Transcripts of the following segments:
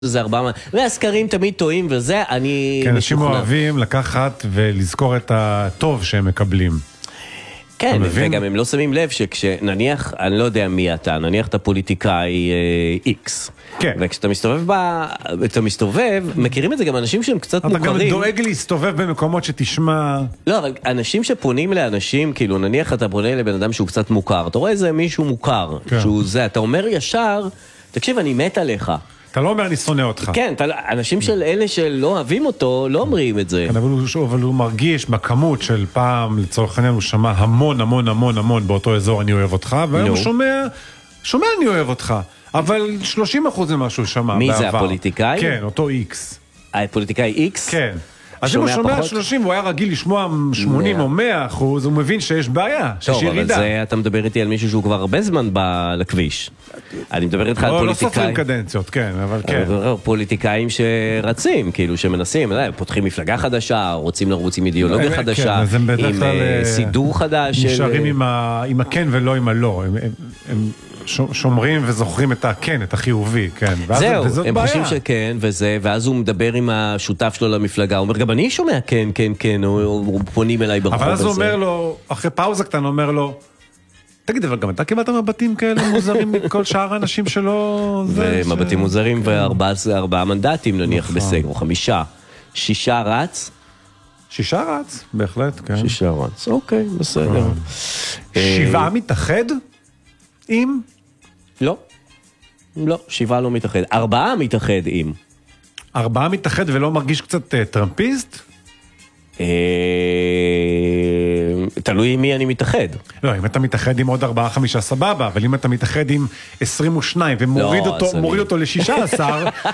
זה 400, והסקרים תמיד טועים וזה, אני... כן, אנשים אוהבים לקחת ולזכור את הטוב שהם מקבלים. כן, וגם הם לא שמים לב שכשנניח, אני לא יודע מי אתה, נניח אתה פוליטיקאי X. כן. וכשאתה מסתובב, מכירים את זה גם אנשים שהם קצת מוכרים. אתה גם דואג להסתובב במקומות שתשמע... לא, אבל אנשים שפונים לאנשים, כאילו נניח אתה פונה לבן אדם שהוא קצת מוכר, אתה רואה איזה מישהו מוכר, שהוא זה, אתה אומר ישר, תקשיב, אני מת עליך. אתה לא אומר אני שונא אותך. כן, אנשים של אלה שלא אוהבים אותו, לא אומרים את זה. כן, אבל הוא מרגיש בכמות של פעם, לצורך העניין הוא שמע המון המון המון המון באותו אזור אני אוהב אותך, והיום הוא שומע אני אוהב אותך, אבל 30% זה משהו שמע. מי זה, הפוליטיקאי? כן, אותו X. הפוליטיקאי X? כן. אז אם הוא שומע 30, הוא היה רגיל לשמוע 80 או 100%, הוא מבין שיש בעיה, שיש ירידה. טוב, אבל אתה מדבר איתי על מישהו שהוא כבר הרבה זמן לכביש. אני מדבר איתך על פוליטיקאים... לא סופרים קדנציות, כן, אבל כן. פוליטיקאים שרצים, כאילו שמנסים, פותחים מפלגה חדשה, רוצים לרוץ עם אידיאולוגיה חדשה, עם סידור חדש. נשארים עם הכן ולא עם הלא. הם שומרים וזוכרים את הכן, את החיובי, כן. זהו, הם חושבים שכן וזה, ואז הוא מדבר עם השותף שלו למפלגה, הוא אומר, גם אני שומע כן, כן, כן, הוא פונים אליי ברחוב הזה. אבל אז הוא אומר לו, אחרי פאוזה קטן, אומר לו, תגיד, אבל גם אתה קיבלת מבטים כאלה מוזרים מכל שאר האנשים שלו? ומבטים מוזרים וארבעה מנדטים נניח בסגר, או 5. 6 רץ? 6 רץ, בהחלט, כן. 6 רץ, אוקיי, בסדר. 7 מתאחד? עם? לא. לא, 7 לא מתאחד. 4 מתאחד עם. 4 מתאחד ולא מרגיש קצת טראמפיסט? תלוי עם מי אני מתאחד. לא, אם אתה מתאחד עם עוד 4-5 סבבה, אבל אם אתה מתאחד עם 22 ומוריד אותו ל-16,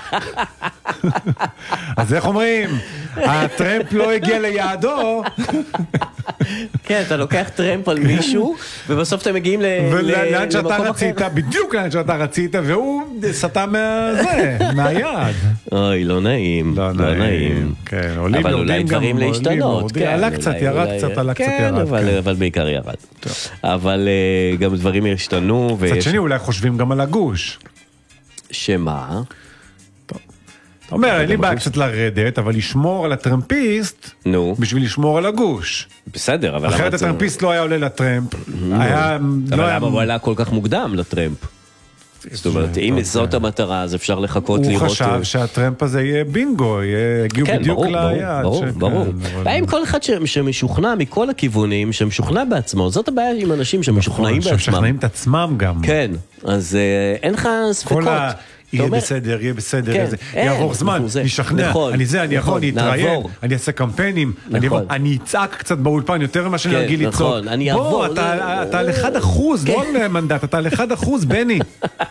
אז איך אומרים? הטרמפ לא הגיע ליעדו. כן, אתה לוקח טרמפ על מישהו, ובסוף אתם מגיעים לאן שאתה רצית, בדיוק לאן שאתה רצית, והוא סטה מהיד. אוי, לא נעים. לא נעים. אבל אולי דברים להשתנות. עלה קצת, ירד קצת, עלה קצת, ירד. אבל בעיקר ירד. אבל גם דברים השתנו. קצת שני, אולי חושבים גם על הגוש. שמה? אתה אומר, אין לי בעיה קצת לרדת, אבל לשמור על הטרמפיסט, בשביל לשמור על הגוש. בסדר, אבל... אחרת הטרמפיסט לא היה עולה לטרמפ. אבל למה הוא עלה כל כך מוקדם לטרמפ? זאת אומרת, אם זאת המטרה, אז אפשר לחכות לראות... הוא חשב שהטרמפ הזה יהיה בינגו, יגיעו בדיוק ליעד. ברור. והאם כל אחד שמשוכנע מכל הכיוונים, שמשוכנע בעצמו, זאת הבעיה עם אנשים שמשוכנעים בעצמם. שמשכנעים את עצמם גם. כן, אז אין לך ספקות. יהיה בסדר, יהיה בסדר, יעבור זמן, נשכנע, אני יכול, אני אתראיין, אני אעשה קמפיינים, אני אצעק קצת באולפן יותר ממה שאני רגיל לצעוק. בוא, אתה על 1%, לא על מנדט, אתה על 1%, בני.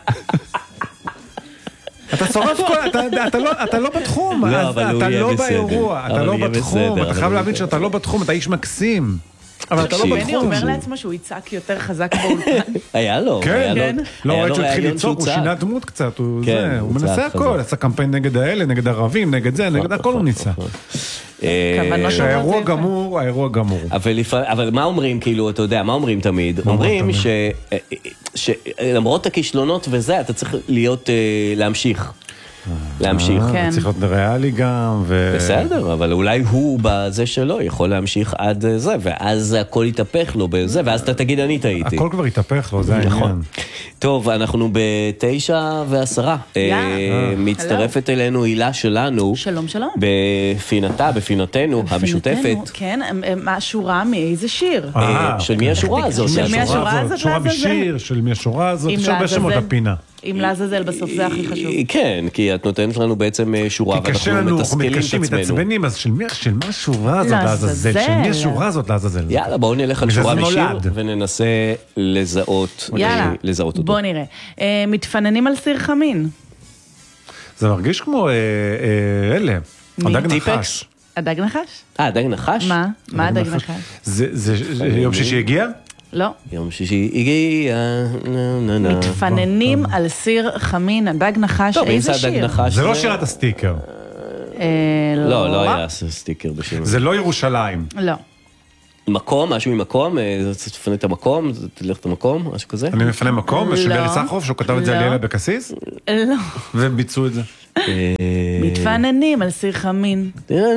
אתה שורף כל, אתה לא בתחום, אתה לא באירוע, אתה לא בתחום, אתה חייב להבין שאתה לא בתחום, אתה איש מקסים. אבל אתה לא בתחום. בני אומר לעצמו שהוא יצעק יותר חזק באולפן. היה לו. כן, לא ראית שהוא התחיל לצעוק, הוא שינה דמות קצת, הוא מנסה הכל, עשה קמפיין נגד האלה, נגד הערבים, נגד זה, נגד הכל הוא ניסה. שהאירוע גמור, האירוע גמור. אבל מה אומרים, כאילו, אתה יודע, מה אומרים תמיד? אומרים שלמרות הכישלונות וזה, אתה צריך להמשיך. צריך להיות ריאלי גם. בסדר, אבל אולי הוא בזה שלו יכול להמשיך עד זה, ואז הכל יתהפך לו בזה, ואז אתה תגיד אני טעיתי. הכל כבר יתהפך לו, זה העניין. טוב, אנחנו ב9:10. מצטרפת אלינו הילה שלנו. שלום, שלום. בפינתנו המשותפת. כן, מה השורה מאיזה שיר? של מי השורה הזאת? של מי השורה הזאת? שורה בשיר, של מי השורה הזאת? אפשר בשמות הפינה. עם לעזאזל בסוף זה הכי חשוב. כן, כי את נותנת לנו בעצם שורה, ואנחנו מתסכלים את עצמנו. מתעצבנים, אז של מה השורה הזאת לעזאזל? של מי השורה הזאת לעזאזל? יאללה, בואו נלך על שורה בשיר, וננסה לזהות אותו. בואו נראה. מתפננים על סיר חמין. זה מרגיש כמו אלה, הדג נחש. הדג נחש? הדג נחש? מה הדג נחש? זה יום שישי הגיע? לא. יום שישי הגיע. מתפננים על סיר חמין, הדג נחש, איזה שיר? זה לא שירת הסטיקר. לא היה סטיקר בשיר. זה לא ירושלים. לא. מקום, משהו ממקום, תפנה את המקום, תלך את המקום, משהו כזה? אני מפנה מקום, של ברי סחרוף, שהוא כתב את זה על לילה בקסיס? לא. והם ביצעו את זה. מתפננים על סיר חמין.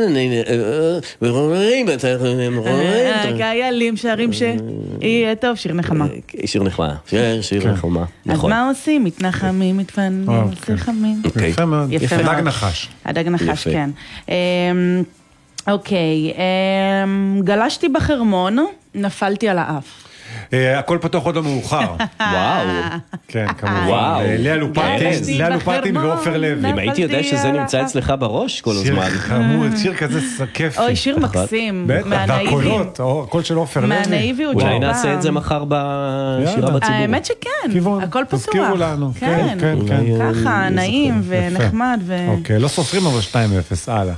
קיילים שרים שיהיה טוב, שיר נחמה. שיר נחמה, שיר נחמה. אז מה עושים? מתנחמים, מתפננים על סיר חמין. יפה מאוד. הדג נחש. הדג נחש, כן. אוקיי, גלשתי בחרמון, נפלתי על האף. הכל פתוח עוד לא מאוחר. וואו. כן, כמובן. לאה לופטין ועופר לוי. אם הייתי יודע שזה נמצא אצלך בראש כל הזמן. שיר חמוד, שיר כזה כיפי. אוי, שיר מקסים. והקולות, הקול של עופר לוי. מהנאיביות אולי נעשה את זה מחר בשירה בציבור. האמת שכן, הכל פתוח. תזכירו לנו. כן, ככה, נעים ונחמד. אוקיי, לא סופרים אבל 2-0, הלאה.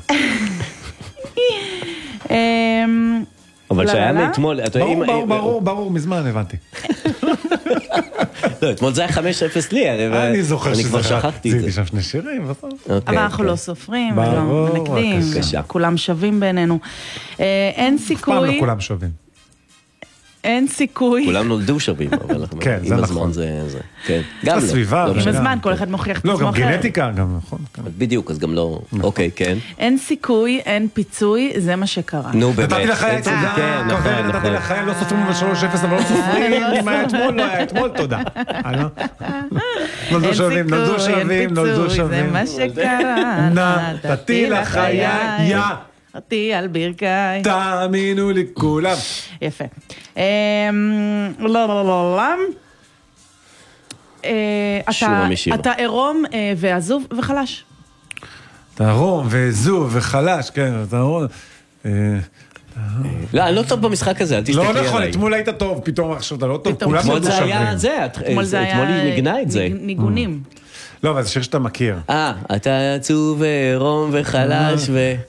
אבל שהיה מאתמול... ברור, מזמן הבנתי. לא, אתמול זה היה 5-0 לי, אני זוכר אני כבר שכחתי את זה. זה שם שני שירים, אבל אנחנו לא סופרים, ולא מנקדים, כולם שווים בינינו. אין סיכוי... פעם לא כולם שווים. אין סיכוי. כולם נולדו שווים, אבל עם הזמן זה... כן, גם לא. הסביבה. עם הזמן, כל אחד מוכיח את עצמו אחר. לא, גם גנטיקה, גם נכון. בדיוק, אז גם לא... אוקיי, כן. אין סיכוי, אין פיצוי, זה מה שקרה. נו, באמת. נתתי לך תודה. כן, נכון. נתתי לך, לא סופרים ב-3-0, אבל לא סופרים. אם היה אתמול, לא היה אתמול, תודה. נולדו שווים, נולדו שווים. זה מה שקרה. נתתי לך אותי על ברכיי. תאמינו לי כולם. יפה. אתה עירום ועזוב וחלש. אתה עירום ועזוב וחלש, כן, אתה עירום. לא, אני לא טוב במשחק הזה, אל תסתכלי עליי. לא נכון, אתמול היית טוב, פתאום עכשיו אתה לא טוב, כולם אתמול זה היה זה, אתמול היא נגנה את זה. ניגונים. לא, אבל זה שיר שאתה מכיר. אתה עצוב ועירום וחלש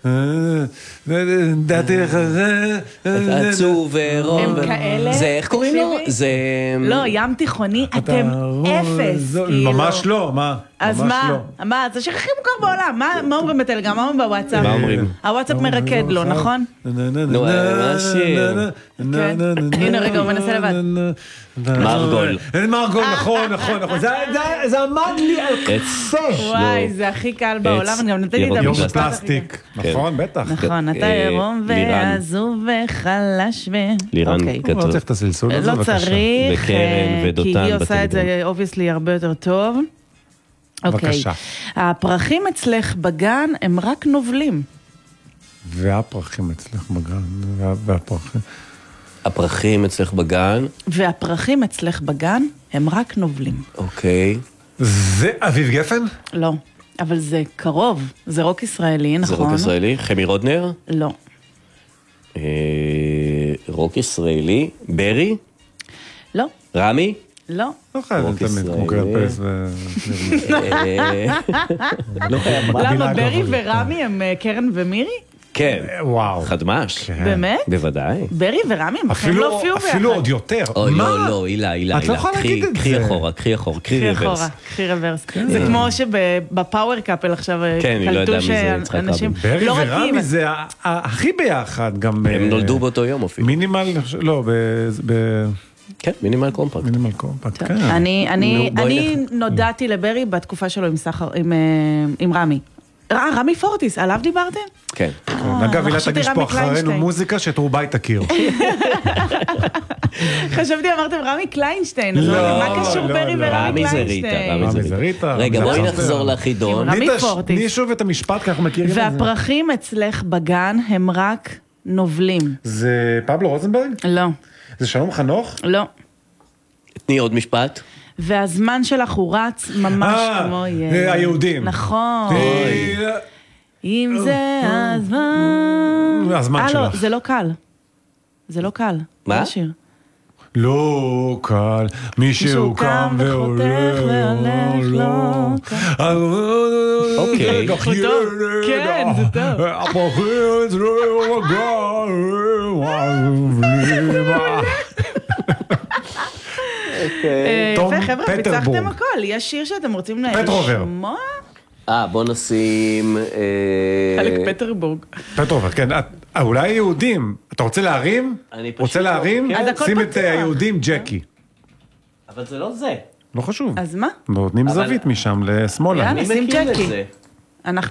דעתי לך זה... אתה עצוב ועירום. הם כאלה? זה, איך קוראים לו? זה... לא, ים תיכוני, אתם אפס. ממש לא, מה? אז מה? זה שיר הכי מוכר בעולם. מה אומרים בטלגרם? מה אומרים בוואטסאפ? מה אומרים? הוואטסאפ מרקד לו, נכון? נו, מה שיר? הנה רגע, הוא מנסה לבד. מרגול. מרגול, נכון. זה עמד לי על קצה. וואי, זה הכי קל בעולם, אני גם נתתי את יום פלסטיק. נכון, בטח. נכון, אתה עירום ועזוב וחלש לירן כתוב. לא צריך את הסלסול הזה, לא צריך, כי היא עושה את זה אובייסלי הרבה יותר טוב. בבקשה. הפרחים אצלך בגן הם רק נובלים. והפרחים אצלך בגן, והפרחים... הפרחים אצלך בגן. והפרחים אצלך בגן הם רק נובלים. אוקיי. זה אביב גפן? לא, אבל זה קרוב. זה רוק ישראלי, נכון? זה רוק ישראלי? חמי רודנר? לא. רוק ישראלי? ברי? לא. רמי? לא. לא חייבים תמיד כמו קרפס ו... למה ברי ורמי הם קרן ומירי? כן. וואו. חדמש. באמת? בוודאי. ברי ורמי הם בכלל לא הופיעו ביחד. אפילו עוד יותר. לא, לא, הילה. את לא יכולה להגיד את זה. קחי אחורה, קחי רוורס. קחי רוורס. זה כמו שבפאוור קאפל עכשיו קלטו שאנשים... ברי ורמי זה הכי ביחד גם... הם נולדו באותו יום אפילו. מינימל, לא, כן, מינימל קומפקט. מינימל קומפקט, כן. אני נודעתי לברי בתקופה שלו עם רמי. רמי פורטיס, עליו דיברתם? כן. אגב, הילה תגיש פה אחרינו מוזיקה שאת רובה היא תכיר. חשבתי, אמרתם רמי קליינשטיין, מה קשור ברי ורמי קליינשטיין? רמי זה ריטה. רגע, בואי נחזור לחידון. רמי פורטיס. תני שוב את המשפט, כי אנחנו מכירים את זה. והפרחים אצלך בגן הם רק נובלים. זה פבלו רוזנברג? לא. זה שלום חנוך? לא. תני עוד משפט. והזמן שלך הוא רץ ממש כמו ילד. היהודים. נכון. אם זה הזמן... הזמן שלך. לא, זה לא קל. זה לא קל. מה? לא קל, מישהו קם והולך לא קל. אוקיי. כן, זה טוב. הפרחים לא יפה, חבר'ה, פיצחתם הכל. יש שיר שאתם רוצים לשמוע? פטרובר. בוא נשים... חלק פטרבורג. פטרובר, כן. אולי יהודים. אתה רוצה להרים? רוצה להרים? שים את היהודים ג'קי. אבל זה לא זה. לא חשוב. אז מה? נותנים זווית משם לשמאלה. יאללה, שים ג'קי. אנחנו